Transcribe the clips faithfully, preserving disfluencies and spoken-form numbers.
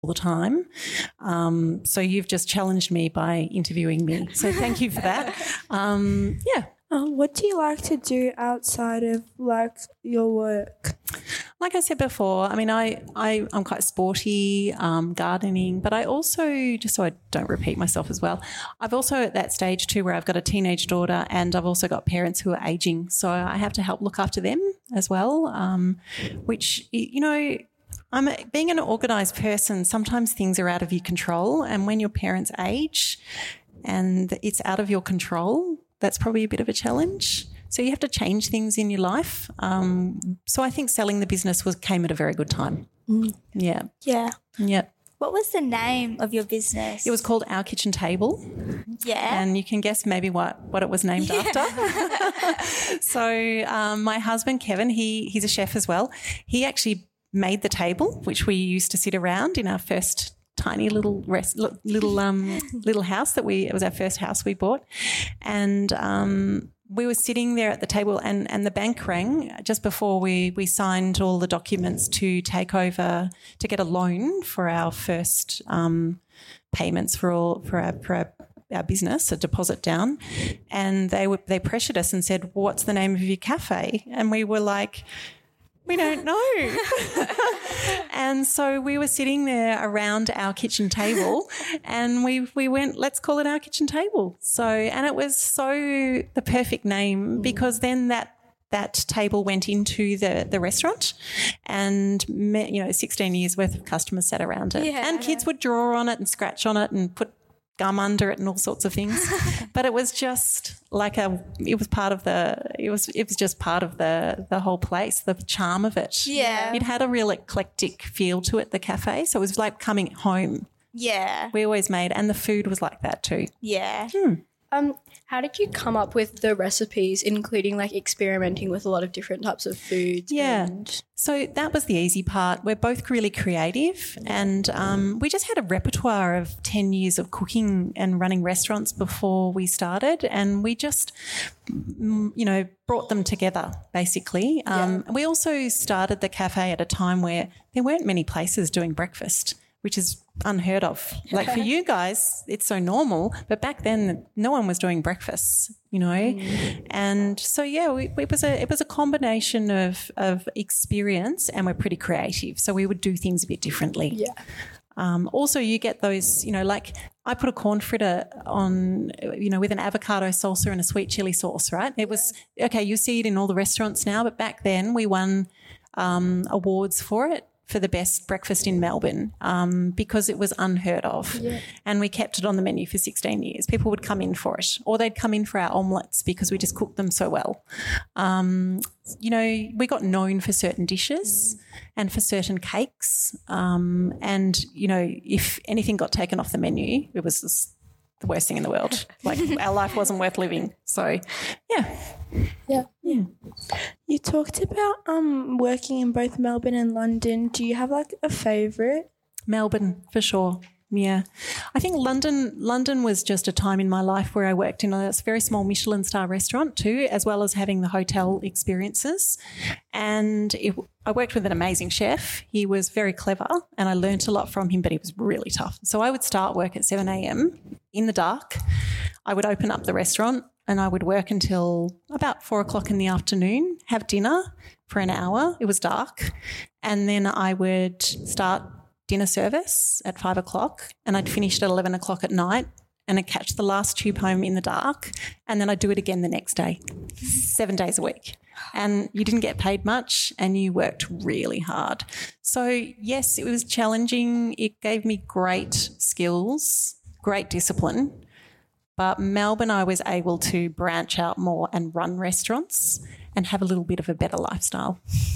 all the time. Um, so you've just challenged me by interviewing me. So thank you for that. Um, yeah. Um, what do you like to do outside of like your work? Like I said before, I mean, I, I, I'm quite sporty, um, gardening, but I also, just so I don't repeat myself as well, I've also at that stage too where I've got a teenage daughter and I've also got parents who are ageing. So I have to help look after them as well, um, which, you know, I'm a, being an organised person, sometimes things are out of your control, and when your parents age and it's out of your control, that's probably a bit of a challenge. So you have to change things in your life. Um, so I think selling the business was came at a very good time. Mm. Yeah. Yeah. Yeah. What was the name of your business? It was called Our Kitchen Table. Yeah. And you can guess maybe what, what it was named Yeah. after. So um, my husband, Kevin, he he's a chef as well. He actually made the table, which we used to sit around in our first tiny little rest, little um little house that we it was our first house we bought, and um, we were sitting there at the table, and, and the bank rang just before we we signed all the documents to take over to get a loan for our first um, payments for all for our for our, our business, a deposit down, and they were they pressured us and said, "What's the name of your cafe?" And we were like, we don't know. And so we were sitting there around our kitchen table and we we went, let's call it Our Kitchen Table. So, and it was so the perfect name because then that that table went into the, the restaurant and, you know, sixteen years worth of customers sat around it. Yeah. And kids would draw on it and scratch on it and put gum under it and all sorts of things. But it was just like a, it was part of the, it was, it was just part of the, the whole place, the charm of it. Yeah. It had a real eclectic feel to it, the cafe. So it was like coming home. Yeah. We always made, and the food was like that too. Yeah. Hmm. Um, how did you come up with the recipes, including like experimenting with a lot of different types of foods? Yeah. And- So that was the easy part. We're both really creative and um, we just had a repertoire of ten years of cooking and running restaurants before we started, and we just, mm, you know, brought them together basically. Um, We also started the cafe at a time where there weren't many places doing breakfast, which is unheard of. Like for you guys, it's so normal, but back then no one was doing breakfasts, you know. Mm. And so yeah, we, it was a it was a combination of of experience, and we're pretty creative, so we would do things a bit differently. Yeah. Um, also, you get those, you know, like I put a corn fritter on, you know, with an avocado salsa and a sweet chili sauce, right? It was, okay, you see it in all the restaurants now, but back then we won um, awards for it, for the best breakfast in Melbourne, um, because it was unheard of. Yeah. And we kept it on the menu for sixteen years. People would come in for it, or they'd come in for our omelettes because we just cooked them so well. Um, you know, we got known for certain dishes and for certain cakes. Um, and, you know, if anything got taken off the menu, it was just the worst thing in the world. Like our life wasn't worth living. So, yeah. Yeah. Yeah. You talked about um working in both Melbourne and London. Do you have like a favourite? Melbourne, for sure. Yeah. I think London London was just a time in my life where I worked in a very small Michelin star restaurant too, as well as having the hotel experiences. And it, I worked with an amazing chef. He was very clever and I learnt a lot from him, but he was really tough. So I would start work at seven a.m. in the dark. I would open up the restaurant and I would work until about four o'clock in the afternoon, have dinner for an hour. It was dark. And then I would start dinner service at five o'clock and I'd finish at eleven o'clock at night and I'd catch the last tube home in the dark, and then I'd do it again the next day, seven days a week. And you didn't get paid much and you worked really hard. So, yes, it was challenging. It gave me great skills, great discipline. But Melbourne, I was able to branch out more and run restaurants and have a little bit of a better lifestyle.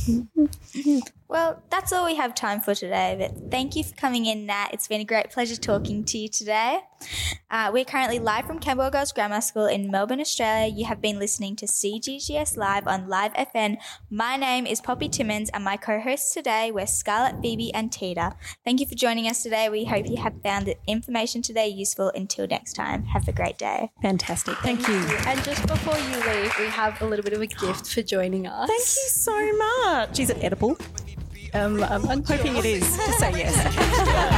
Well, that's all we have time for today, but thank you for coming in, Nat. It's been a great pleasure talking to you today. Uh, we're currently live from Camberwell Girls Grammar School in Melbourne, Australia. You have been listening to C G G S Live on Live F M. My name is Poppy Timmins, and my co-hosts today were Scarlett, Phoebe and Tita. Thank you for joining us today. We hope you have found the information today useful. Until next time, have a great day. Fantastic. Thank you. And just before you leave, we have a little bit of a gift for joining us. Thank you so much. Is it edible? Um, I'm Hoping it is. Just say yes.